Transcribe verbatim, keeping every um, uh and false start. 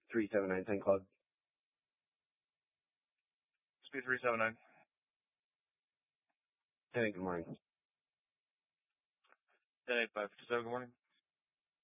three seven nine ten Club. Speed three seven nine. Hey, good morning. ten eight five two seven, good morning.